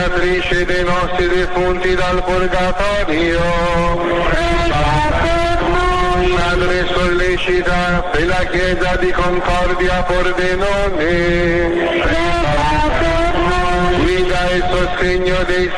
mediatrice dei nostri defunti dal purgatorio, Madre sollecita per la Chiesa di Concordia Pordenone, guida e sostegno dei